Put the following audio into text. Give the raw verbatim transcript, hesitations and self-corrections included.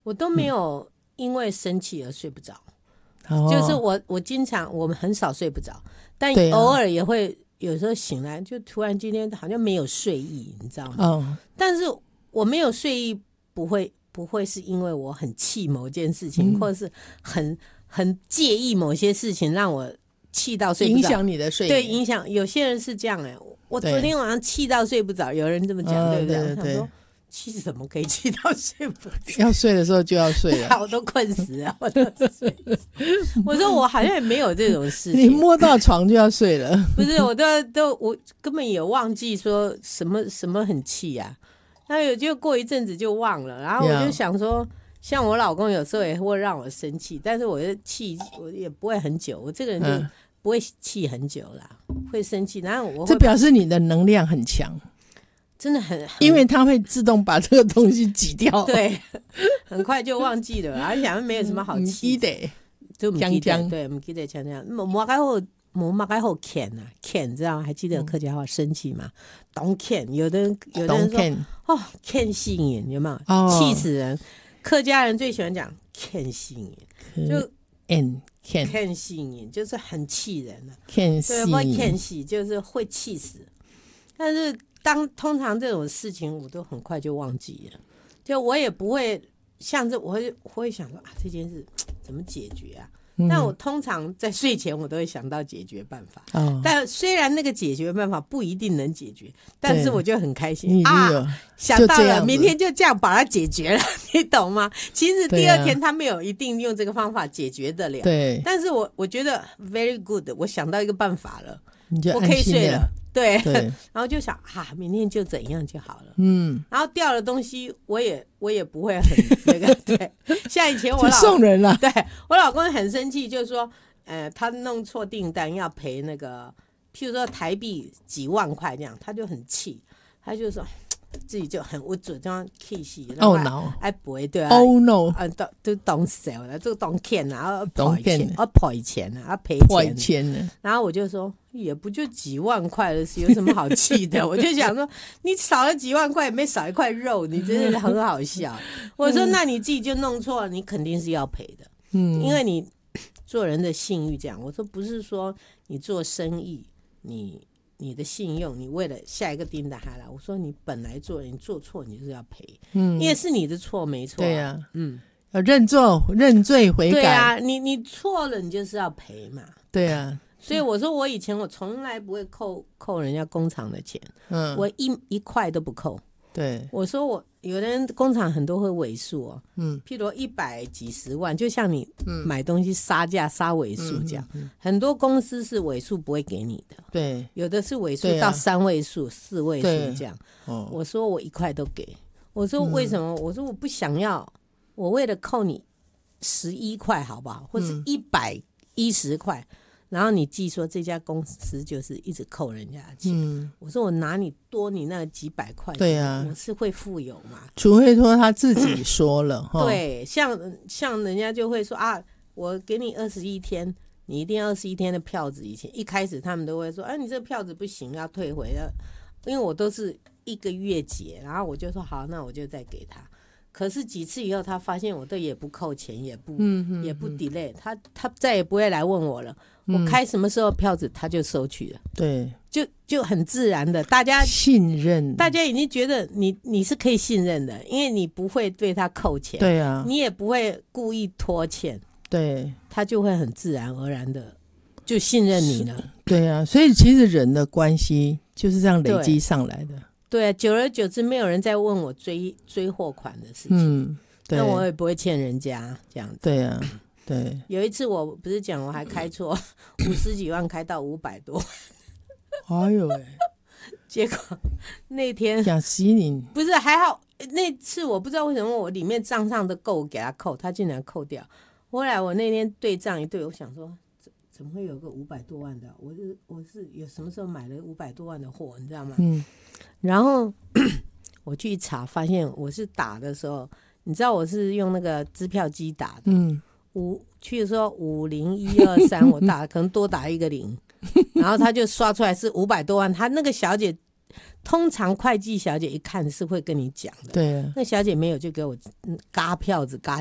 我都没有因为生气而睡不着、嗯、就是我我经常我们很少睡不着，但偶尔也会有时候醒来就突然今天好像没有睡意，你知道吗、嗯、但是我没有睡意不会不会是因为我很气某件事情、嗯、或者是很很介意某些事情让我气到睡不着， 影响你的睡眠。 对，影响。有些人是这样哎、欸，我昨天晚上气到睡不着，有人这么讲、呃、对不对？对对对，我想说气什么可以气到睡不着？ 要睡的时候就要睡了。 我都困死了，我都睡我说我好像也没有这种事情， 你摸到床就要睡了。 不是，我都都我根本也忘记说什么什么很气啊，那有就过一阵子就忘了，然后我就想说。像我老公有时候也会让我生气，但是我的气我也不会很久，我这个人就不会气很久啦、嗯、会生气，然后我会这表示你的能量很强， 真的 很, 很因为它会自动把这个东西挤掉， 对，很快就忘记了，而且没有什么好气的，就不记得，对，不记得像这样，摸开后摸摸开后欠啊欠，知道还记得客家话生气吗？懂欠，有的人有的人说哦欠心眼，有没有？气、哦、死人！客家人最喜欢讲欠心眼，就 n 欠心眼就是很气人啊， 欠心眼， 欠心就是会气死。但是当通常这种事情，我都很快就忘记了，就我也不会像这，我会我会想说啊，这件事怎么解决啊？但我通常在睡前我都会想到解决办法、哦、但虽然那个解决办法不一定能解决，但是我就很开心啊，想到了明天就这样把它解决了，你懂吗？其实第二天他没有一定用这个方法解决得了，对，但是我我觉得 very good， 我想到一个办法了， 你就我可以睡了，对， 对然后就想啊，明天就怎样就好了，嗯，然后掉的东西我也我也不会很那个，对，像以前我老送人了， 对，我老公很生气，就是说，呃，他弄错订单要赔那个，譬如说台币几万块这样，他就很气，他就说自己就很不准，这样气死， 哦 no， 哎不会对啊 ，Oh no， 啊都都懂死了，都懂骗啊， 懂骗，啊赔钱啊，赔钱， 钱， 然后我就说也不就几万块的事，有什么好气的？我就想说，你少了几万块，也没少一块肉，你真的很好笑。我说那你自己就弄错了，你肯定是要赔的，嗯，因为你做人的信誉这样。我说不是说你做生意，你。你的信用，你为了下一个订单还来，我说你本来做人，你做错你就是要赔，嗯，因为是你的错没错、啊， 对啊，嗯，要认错认罪悔改， 对啊，你你错了，你就是要赔嘛， 对啊， 所以我说我以前我从来不会扣扣人家工厂的钱，嗯，我一一块都不扣， 对， 我说我有的人工厂很多会尾数哦，嗯，譬如一百几十万，就像你买东西杀价杀尾数这样、嗯嗯嗯，很多公司是尾数不会给你的， 对， 有的是尾数到三位数、啊、四位数这样、哦。我说我一块都给，我说为什么？嗯、我说我不想要，我为了扣你十一块好不好？或是一百一十块。然后你记说这家公司就是一直扣人家的钱、嗯、我说我拿你多你那几百块， 对啊， 我是会富有嘛， 除非说他自己说了对，像像人家就会说啊，我给你二十一天，你一定要二十一天的票子，以前一开始他们都会说哎、啊，你这个票子不行要退回了，因为我都是一个月结，然后我就说好，那我就再给他。可是几次以后他发现我都也不扣钱，也不、嗯、哼哼也不 delay， 他他再也不会来问我了、嗯、我开什么时候票子他就收取了， 对， 就就很自然的，大家信任， 大家已经觉得你你是可以信任的，因为你不会对他扣钱， 对啊， 你也不会故意拖欠， 对， 他就会很自然而然的就信任你了， 对啊，所以其实人的关系就是这样累积上来的， 对啊，久而久之没有人再问我追追货款的事情，嗯，对，那我也不会欠人家这样子， 对啊，对。 有一次我不是讲我还开错五十几万开到五百多， 哎呦喂！ 结果那天想死你， 不是还好，那次我不知道为什么我里面账上的够给他扣，他竟然扣掉。后来我那天对账一对，我想说怎么会有个五百多万的？我是我是有什么时候买了五百多万的货，你知道吗？嗯。然后我去查，发现我是打的时候，你知道我是用那个支票机打的，嗯，五去说五零一二三，我打可能多打一个零，然后他就刷出来是五百多万，他那个小姐通常会计小姐一看是会跟你讲的， 对啊， 那小姐没有就给我嗯嘎票子嘎